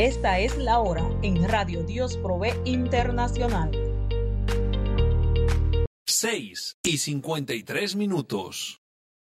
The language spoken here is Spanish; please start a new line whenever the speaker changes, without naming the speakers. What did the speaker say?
Esta es la hora en Radio Dios Provee Internacional.
6:53.